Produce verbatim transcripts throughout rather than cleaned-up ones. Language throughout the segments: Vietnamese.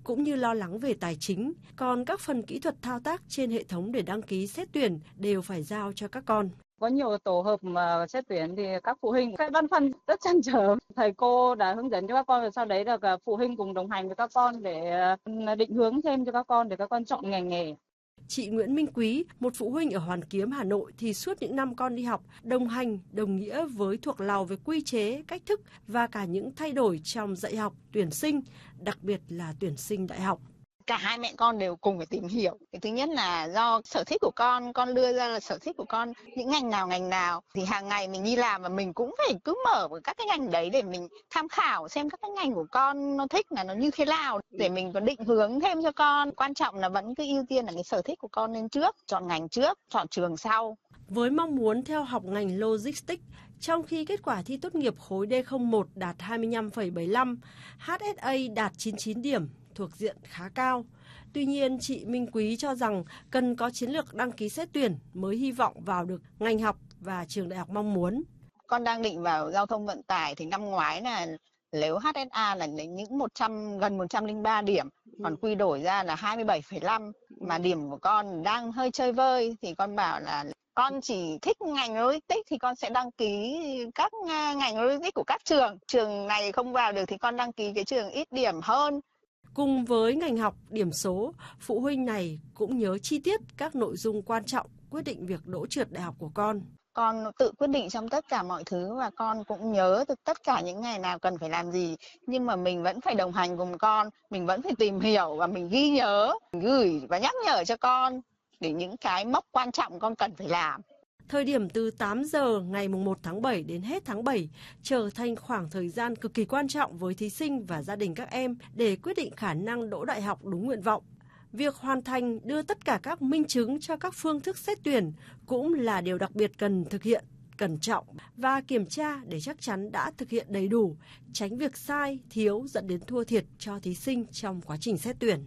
cũng như lo lắng về tài chính. Còn các phần kỹ thuật thao tác trên hệ thống để đăng ký xét tuyển đều phải giao cho các con. Có nhiều tổ hợp mà xét tuyển thì các phụ huynh sẽ băn khoăn rất trăn trở. Thầy cô đã hướng dẫn cho các con và sau đấy được phụ huynh cùng đồng hành với các con để định hướng thêm cho các con để các con chọn ngành nghề. Chị Nguyễn Minh Quý, một phụ huynh ở Hoàn Kiếm, Hà Nội thì suốt những năm con đi học, đồng hành, đồng nghĩa với thuộc lòng về quy chế, cách thức và cả những thay đổi trong dạy học, tuyển sinh, đặc biệt là tuyển sinh đại học. Cả hai mẹ con đều cùng phải tìm hiểu. Cái thứ nhất là do sở thích của con, con đưa ra là sở thích của con, những ngành nào ngành nào. Thì hàng ngày mình đi làm mà mình cũng phải cứ mở các cái ngành đấy để mình tham khảo xem các cái ngành của con nó thích là nó như thế nào. Để mình có định hướng thêm cho con. Quan trọng là vẫn cứ ưu tiên là cái sở thích của con lên trước, chọn ngành trước, chọn trường sau. Với mong muốn theo học ngành Logistics, trong khi kết quả thi tốt nghiệp khối D không một đạt hai mươi lăm phẩy bảy mươi lăm, hát ét a đạt chín mươi chín điểm, thuộc diện khá cao. Tuy nhiên, chị Minh Quý cho rằng cần có chiến lược đăng ký xét tuyển mới hy vọng vào được ngành học và trường đại học mong muốn. Con đang định vào giao thông vận tải thì năm ngoái là nếu hát ét a là những một trăm gần một trăm lẻ ba điểm, còn quy đổi ra là hai mươi bảy phẩy năm, mà điểm của con đang hơi chơi vơi thì con bảo là con chỉ thích ngành logistics thì con sẽ đăng ký các ngành logistics của các trường. Trường này không vào được thì con đăng ký cái trường ít điểm hơn. Cùng với ngành học, điểm số, phụ huynh này cũng nhớ chi tiết các nội dung quan trọng quyết định việc đỗ trượt đại học của con. Con tự quyết định trong tất cả mọi thứ và con cũng nhớ được tất cả những ngày nào cần phải làm gì. Nhưng mà mình vẫn phải đồng hành cùng con, mình vẫn phải tìm hiểu và mình ghi nhớ, gửi và nhắc nhở cho con để những cái mốc quan trọng con cần phải làm. Thời điểm từ tám giờ ngày mùng một tháng bảy đến hết tháng bảy trở thành khoảng thời gian cực kỳ quan trọng với thí sinh và gia đình các em để quyết định khả năng đỗ đại học đúng nguyện vọng. Việc hoàn thành đưa tất cả các minh chứng cho các phương thức xét tuyển cũng là điều đặc biệt cần thực hiện, cẩn trọng và kiểm tra để chắc chắn đã thực hiện đầy đủ, tránh việc sai, thiếu dẫn đến thua thiệt cho thí sinh trong quá trình xét tuyển.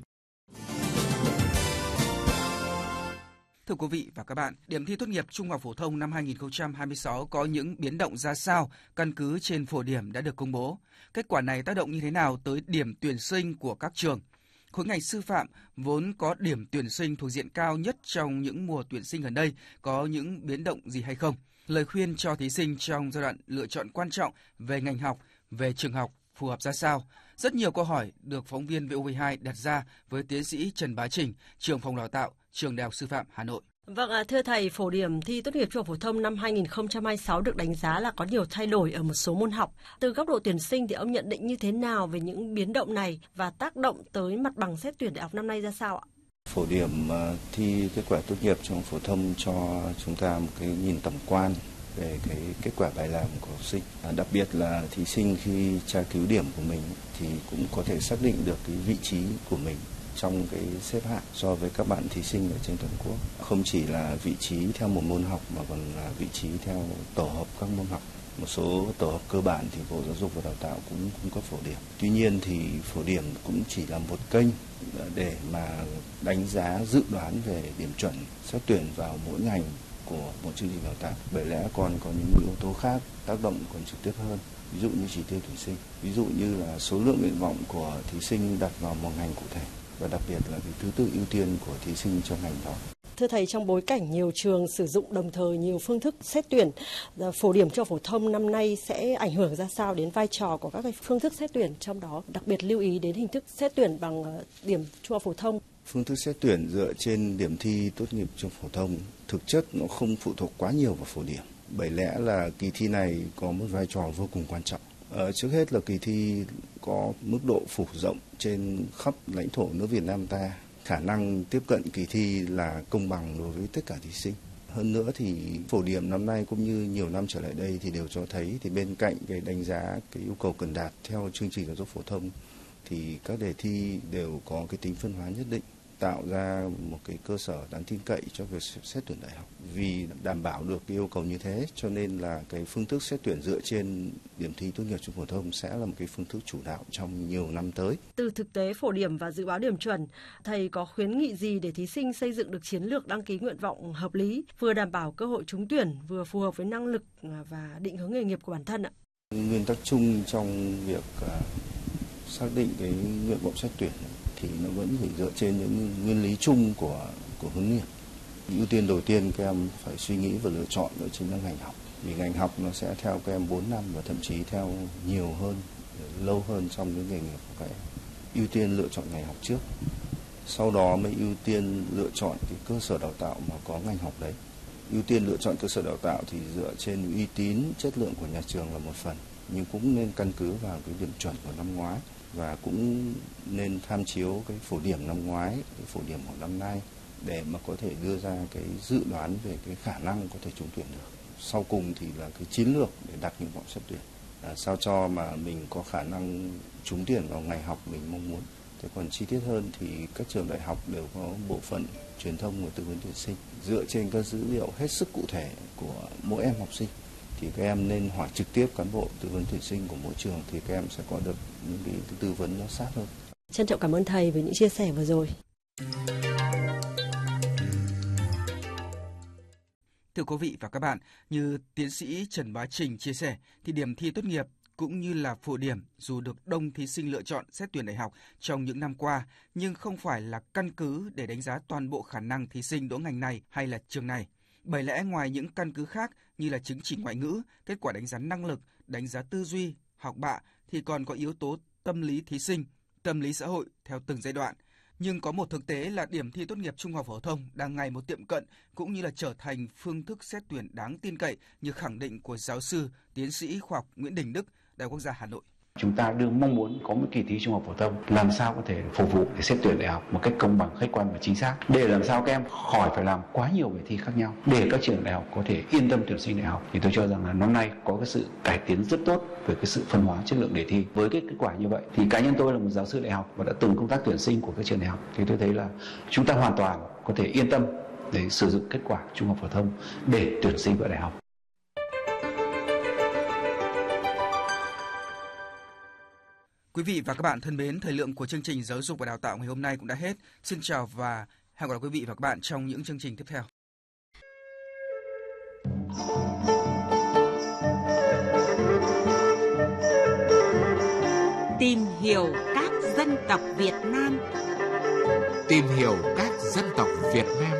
Thưa quý vị và các bạn, điểm thi tốt nghiệp trung học phổ thông năm hai nghìn không trăm hai mươi sáu có những biến động ra sao căn cứ trên phổ điểm đã được công bố? Kết quả này tác động như thế nào tới điểm tuyển sinh của các trường? Khối ngành sư phạm vốn có điểm tuyển sinh thuộc diện cao nhất trong những mùa tuyển sinh gần đây có những biến động gì hay không? Lời khuyên cho thí sinh trong giai đoạn lựa chọn quan trọng về ngành học, về trường học phù hợp ra sao? Rất nhiều câu hỏi được phóng viên vê o vê hai đặt ra với tiến sĩ Trần Bá Trình, trưởng phòng đào tạo, trường Đại học Sư phạm Hà Nội. Vâng, thưa thầy, phổ điểm thi tốt nghiệp trung học phổ thông năm hai nghìn không trăm hai mươi sáu được đánh giá là có nhiều thay đổi ở một số môn học. Từ góc độ tuyển sinh thì ông nhận định như thế nào về những biến động này và tác động tới mặt bằng xét tuyển đại học năm nay ra sao ạ? Phổ điểm thi kết quả tốt nghiệp trung học phổ thông cho chúng ta một cái nhìn tổng quan về cái kết quả bài làm của học sinh. À, đặc biệt là thí sinh khi tra cứu điểm của mình thì cũng có thể xác định được cái vị trí của mình trong cái xếp hạng so với các bạn thí sinh ở trên toàn quốc. Không chỉ là vị trí theo một môn học mà còn là vị trí theo tổ hợp các môn học. Một số tổ hợp cơ bản thì Bộ Giáo dục và Đào tạo cũng cũng có phổ điểm. Tuy nhiên thì phổ điểm cũng chỉ là một kênh để mà đánh giá dự đoán về điểm chuẩn xét tuyển vào mỗi ngành của một chương trình đào tạo. Bởi lẽ còn có những yếu tố khác tác động còn trực tiếp hơn. Ví dụ như chỉ tiêu tuyển sinh, ví dụ như là số lượng nguyện vọng của thí sinh đặt vào một ngành cụ thể và đặc biệt là cái thứ tự ưu tiên của thí sinh cho ngành đó. Thưa thầy, trong bối cảnh nhiều trường sử dụng đồng thời nhiều phương thức xét tuyển, phổ điểm trung học phổ thông năm nay sẽ ảnh hưởng ra sao đến vai trò của các cái phương thức xét tuyển, trong đó đặc biệt lưu ý đến hình thức xét tuyển bằng điểm trung học phổ thông. Phương thức xét tuyển dựa trên điểm thi tốt nghiệp trung học phổ thông thực chất nó không phụ thuộc quá nhiều vào phổ điểm. Bởi lẽ là kỳ thi này có một vai trò vô cùng quan trọng. Ờ, trước hết là kỳ thi có mức độ phủ rộng trên khắp lãnh thổ nước Việt Nam ta. Khả năng tiếp cận kỳ thi là công bằng đối với tất cả thí sinh. Hơn nữa thì phổ điểm năm nay cũng như nhiều năm trở lại đây thì đều cho thấy thì bên cạnh cái đánh giá cái yêu cầu cần đạt theo chương trình giáo dục phổ thông thì các đề thi đều có cái tính phân hóa nhất định, tạo ra một cái cơ sở đáng tin cậy cho việc xét tuyển đại học. Vì đảm bảo được cái yêu cầu như thế cho nên là cái phương thức xét tuyển dựa trên điểm thi tốt nghiệp trung học phổ thông sẽ là một cái phương thức chủ đạo trong nhiều năm tới. Từ thực tế phổ điểm và dự báo điểm chuẩn, thầy có khuyến nghị gì để thí sinh xây dựng được chiến lược đăng ký nguyện vọng hợp lý, vừa đảm bảo cơ hội trúng tuyển, vừa phù hợp với năng lực và định hướng nghề nghiệp của bản thân ạ? Nguyên tắc chung trong việc uh, xác định cái nguyện vọng xét tuyển thì nó vẫn phải dựa trên những nguyên lý chung của của hướng nghiệp. Ưu tiên đầu tiên các em phải suy nghĩ và lựa chọn đó chính là ngành học. Vì ngành học nó sẽ theo các em bốn năm và thậm chí theo nhiều hơn, lâu hơn trong cái nghề nghiệp của các em. Ưu tiên lựa chọn ngành học trước. Sau đó mới ưu tiên lựa chọn cái cơ sở đào tạo mà có ngành học đấy. Ưu tiên lựa chọn cơ sở đào tạo thì dựa trên uy tín, chất lượng của nhà trường là một phần, nhưng cũng nên căn cứ vào cái điểm chuẩn của năm ngoái và cũng nên tham chiếu cái phổ điểm năm ngoái, cái phổ điểm của năm nay để mà có thể đưa ra cái dự đoán về cái khả năng có thể trúng tuyển được. Sau cùng thì là cái chiến lược để đặt nguyện vọng xét tuyển, à, sao cho mà mình có khả năng trúng tuyển vào ngành học mình mong muốn. Thế còn chi tiết hơn thì các trường đại học đều có bộ phận truyền thông và tư vấn tuyển sinh. Dựa trên các dữ liệu hết sức cụ thể của mỗi em học sinh thì các em nên hỏi trực tiếp cán bộ tư vấn tuyển sinh của mỗi trường thì các em sẽ có được những cái tư vấn nó sát hơn. Trân trọng cảm ơn thầy với những chia sẻ vừa rồi. Thưa quý vị và các bạn, như tiến sĩ Trần Bá Trình chia sẻ thì điểm thi tốt nghiệp cũng như là phổ điểm dù được đông thí sinh lựa chọn xét tuyển đại học trong những năm qua, nhưng không phải là căn cứ để đánh giá toàn bộ khả năng thí sinh đỗ ngành này hay là trường này. Bởi lẽ ngoài những căn cứ khác như là chứng chỉ ngoại ngữ, kết quả đánh giá năng lực, đánh giá tư duy, học bạ thì còn có yếu tố tâm lý thí sinh, tâm lý xã hội theo từng giai đoạn. Nhưng có một thực tế là điểm thi tốt nghiệp trung học phổ thông đang ngày một tiệm cận cũng như là trở thành phương thức xét tuyển đáng tin cậy như khẳng định của giáo sư, tiến sĩ khoa học Nguyễn Đình Đức, Đại học Quốc gia Hà Nội. Chúng ta đương mong muốn có một kỳ thi trung học phổ thông làm sao có thể phục vụ để xét tuyển đại học một cách công bằng, khách quan và chính xác, để làm sao các em khỏi phải làm quá nhiều bài thi khác nhau, để các trường đại học có thể yên tâm tuyển sinh đại học. Thì tôi cho rằng là năm nay có cái sự cải tiến rất tốt về cái sự phân hóa chất lượng đề thi. Với cái kết quả như vậy thì cá nhân tôi là một giáo sư đại học và đã từng công tác tuyển sinh của các trường đại học thì tôi thấy là chúng ta hoàn toàn có thể yên tâm để sử dụng kết quả trung học phổ thông để tuyển sinh vào đại học. Quý vị và các bạn thân mến, thời lượng của chương trình Giáo dục và Đào tạo ngày hôm nay cũng đã hết. Xin chào và hẹn gặp lại quý vị và các bạn trong những chương trình tiếp theo. Tìm hiểu các dân tộc Việt Nam. Tìm hiểu các dân tộc Việt Nam.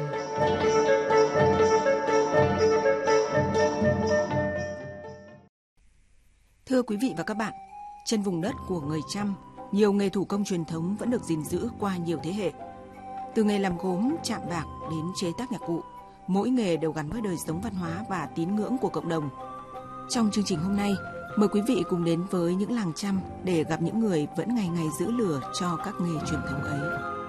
Thưa quý vị và các bạn, trên vùng đất của người Chăm, nhiều nghề thủ công truyền thống vẫn được gìn giữ qua nhiều thế hệ. Từ nghề làm gốm, chạm bạc đến chế tác nhạc cụ, mỗi nghề đều gắn với đời sống văn hóa và tín ngưỡng của cộng đồng. Trong chương trình hôm nay, mời quý vị cùng đến với những làng Chăm để gặp những người vẫn ngày ngày giữ lửa cho các nghề truyền thống ấy.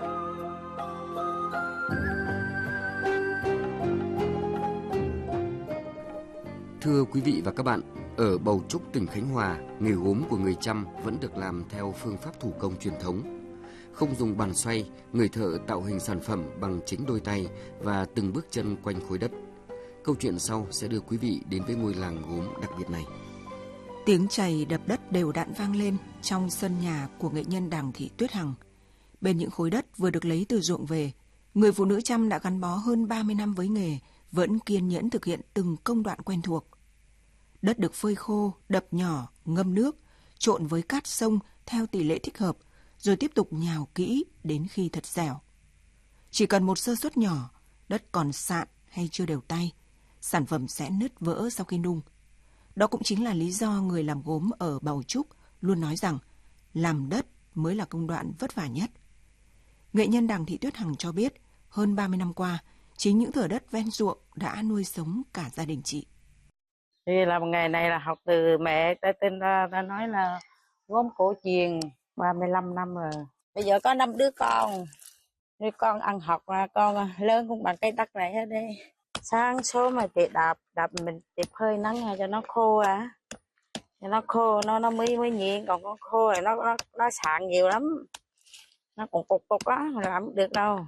Thưa quý vị và các bạn, ở Bầu Trúc, tỉnh Khánh Hòa, nghề gốm của người Chăm vẫn được làm theo phương pháp thủ công truyền thống. Không dùng bàn xoay, người thợ tạo hình sản phẩm bằng chính đôi tay và từng bước chân quanh khối đất. Câu chuyện sau sẽ đưa quý vị đến với ngôi làng gốm đặc biệt này. Tiếng chày đập đất đều đặn vang lên trong sân nhà của nghệ nhân Đằng Thị Tuyết Hằng. Bên những khối đất vừa được lấy từ ruộng về, người phụ nữ Chăm đã gắn bó hơn ba mươi năm với nghề, vẫn kiên nhẫn thực hiện từng công đoạn quen thuộc. Đất được phơi khô, đập nhỏ, ngâm nước, trộn với cát sông theo tỷ lệ thích hợp, rồi tiếp tục nhào kỹ đến khi thật dẻo. Chỉ cần một sơ suất nhỏ, đất còn sạn hay chưa đều tay, sản phẩm sẽ nứt vỡ sau khi nung. Đó cũng chính là lý do người làm gốm ở Bầu Trúc luôn nói rằng làm đất mới là công đoạn vất vả nhất. Nghệ nhân Đằng Thị Tuyết Hằng cho biết, hơn ba mươi năm qua, chính những thửa đất ven ruộng đã nuôi sống cả gia đình chị. Thì làm nghề này là học từ mẹ, ta tên ra ta nói là gốm cổ truyền ba mươi lăm năm rồi. Bây giờ có năm đứa con, đứa con ăn học mà con lớn cũng bằng cái đất này hết đi. Sáng sớm mà chị đạp, đạp mình chị phơi nắng cho nó khô à. Cho nó khô, nó nó mới mới nhịn, còn con khô này nó nó nó sạn nhiều lắm. Nó còn cục cục á, mà làm không được đâu.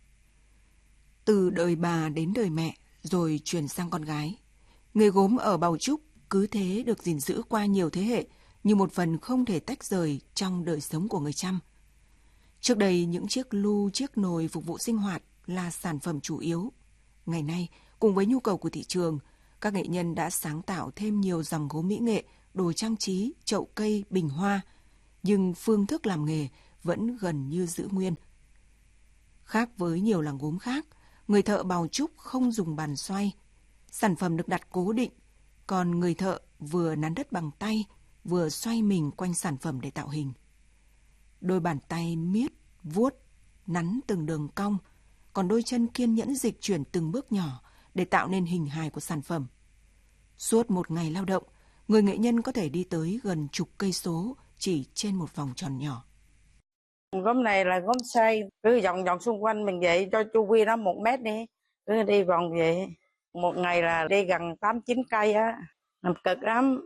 Từ đời bà đến đời mẹ, rồi chuyển sang con gái. Nghề gốm ở Bầu Trúc cứ thế được gìn giữ qua nhiều thế hệ như một phần không thể tách rời trong đời sống của người Chăm. Trước đây, những chiếc lu, chiếc nồi phục vụ sinh hoạt là sản phẩm chủ yếu. Ngày nay, cùng với nhu cầu của thị trường, các nghệ nhân đã sáng tạo thêm nhiều dòng gốm mỹ nghệ, đồ trang trí, chậu cây, bình hoa. Nhưng phương thức làm nghề vẫn gần như giữ nguyên. Khác với nhiều làng gốm khác, người thợ bào trúc không dùng bàn xoay. Sản phẩm được đặt cố định, còn người thợ vừa nắn đất bằng tay, vừa xoay mình quanh sản phẩm để tạo hình. Đôi bàn tay miết, vuốt, nắn từng đường cong, còn đôi chân kiên nhẫn dịch chuyển từng bước nhỏ để tạo nên hình hài của sản phẩm. Suốt một ngày lao động, người nghệ nhân có thể đi tới gần chục cây số chỉ trên một vòng tròn nhỏ. Gốm này là gốm xay, cứ vòng vòng xung quanh mình vậy, cho chu vi nó một mét đi, cứ đi vòng vậy. Một ngày là đi gần tám chín cây á, làm cực lắm.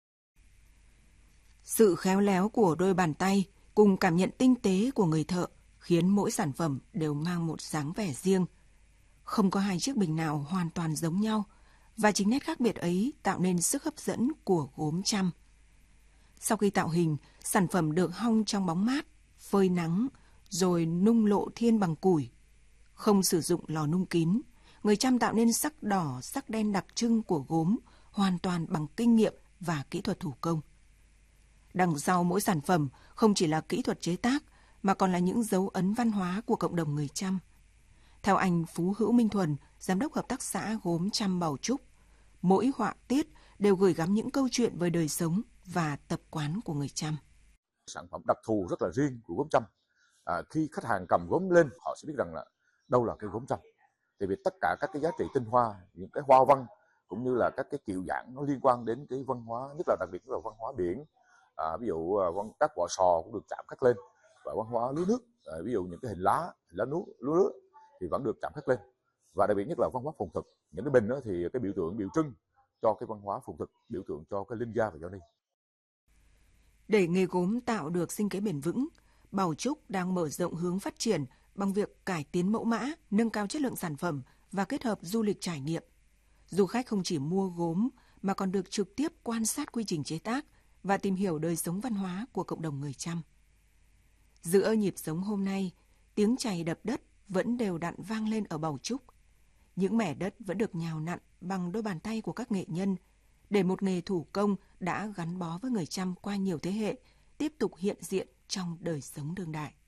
Sự khéo léo của đôi bàn tay cùng cảm nhận tinh tế của người thợ khiến mỗi sản phẩm đều mang một dáng vẻ riêng. Không có hai chiếc bình nào hoàn toàn giống nhau, và chính nét khác biệt ấy tạo nên sức hấp dẫn của gốm Chăm. Sau khi tạo hình, sản phẩm được hong trong bóng mát, phơi nắng, rồi nung lộ thiên bằng củi. Không sử dụng lò nung kín, người Chăm tạo nên sắc đỏ, sắc đen đặc trưng của gốm hoàn toàn bằng kinh nghiệm và kỹ thuật thủ công. Đằng sau mỗi sản phẩm không chỉ là kỹ thuật chế tác, mà còn là những dấu ấn văn hóa của cộng đồng người Chăm. Theo anh Phú Hữu Minh Thuần, giám đốc hợp tác xã gốm Chăm Bào Trúc, mỗi họa tiết đều gửi gắm những câu chuyện về đời sống và tập quán của người Chăm. Sản phẩm đặc thù rất là riêng của gốm Chăm. À, khi khách hàng cầm gốm lên, họ sẽ biết rằng là đâu là cái gốm Chăm. Tại vì tất cả các cái giá trị tinh hoa, những cái hoa văn cũng như là các cái kiểu dáng nó liên quan đến cái văn hóa, nhất là đặc biệt là văn hóa biển. À, ví dụ văn các vỏ sò cũng được chạm khắc lên, và văn hóa lúa nước, à, ví dụ những cái hình lá, hình lá lúa, lúa nước thì vẫn được chạm khắc lên. Và đặc biệt nhất là văn hóa phồn thực, những cái bình đó thì cái biểu tượng biểu trưng cho cái văn hóa phồn thực, biểu tượng cho cái linh gia và giao ni. Để nghề gốm tạo được sinh kế bền vững, Bào Trúc đang mở rộng hướng phát triển bằng việc cải tiến mẫu mã, nâng cao chất lượng sản phẩm và kết hợp du lịch trải nghiệm. Du khách không chỉ mua gốm mà còn được trực tiếp quan sát quy trình chế tác và tìm hiểu đời sống văn hóa của cộng đồng người Chăm. Giữa nhịp sống hôm nay, tiếng chày đập đất vẫn đều đặn vang lên ở Bào Trúc. Những mẻ đất vẫn được nhào nặn bằng đôi bàn tay của các nghệ nhân, để một nghề thủ công đã gắn bó với người Chăm qua nhiều thế hệ tiếp tục hiện diện trong đời sống đương đại.